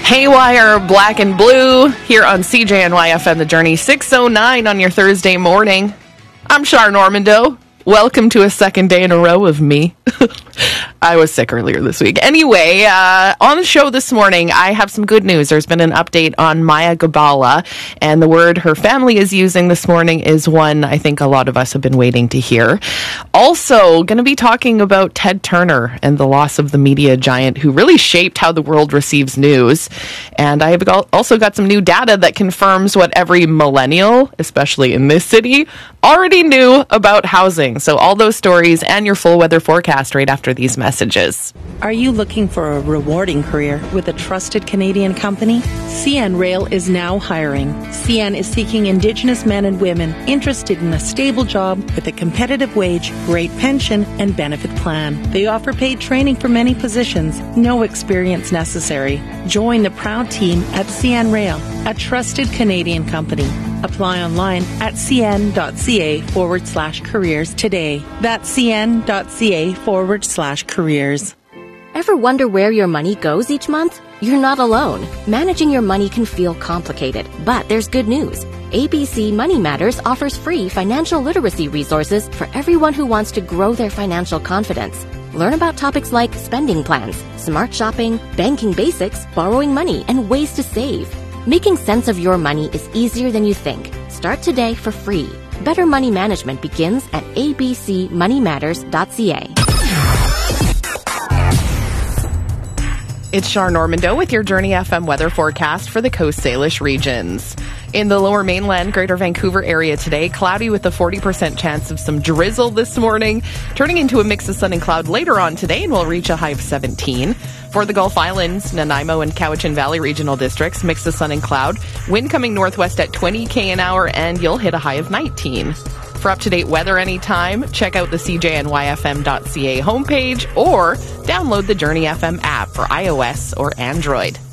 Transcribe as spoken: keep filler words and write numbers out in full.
Haywire, Black and Blue, here on C J N Y F M The Journey, six oh nine on your Thursday morning. I'm Char Normando. Welcome to a second day in a row of me. I was sick earlier this week. Anyway, uh, on the show this morning, I have some good news. There's been an update on Maya Gabala, and the word her family is using this morning is one I think a lot of us have been waiting to hear. Also, going to be talking about Ted Turner and the loss of the media giant who really shaped how the world receives news. And I have also got some new data that confirms what every millennial, especially in this city, already knew about housing. So all those stories and your full weather forecast right after these messages. Are you looking for a rewarding career with a trusted Canadian company? C N Rail is now hiring. C N is seeking Indigenous men and women interested in a stable job with a competitive wage, great pension, and benefit plan. They offer paid training for many positions, no experience necessary. Join the proud team at C N Rail, a trusted Canadian company. Apply online at cn.ca forward slash careers today. That's cn.ca forward slash careers. Ever wonder where your money goes each month? You're not alone. Managing your money can feel complicated, but there's good news. A B C Money Matters offers free financial literacy resources for everyone who wants to grow their financial confidence. Learn about topics like spending plans, smart shopping, banking basics, borrowing money, and ways to save. Making sense of your money is easier than you think. Start today for free. Better money management begins at a b c money matters dot c a. It's Char Normando with your Journey F M weather forecast for the Coast Salish regions. In the Lower Mainland, Greater Vancouver area today, cloudy with a forty percent chance of some drizzle this morning, turning into a mix of sun and cloud later on today, and we'll reach a high of seventeen. For the Gulf Islands, Nanaimo and Cowichan Valley regional districts, mix of sun and cloud, wind coming northwest at twenty kilometers an hour, and you'll hit a high of nineteen. For up-to-date weather anytime, check out the c j n y f m dot c a homepage or download the Journey F M app for iOS or Android.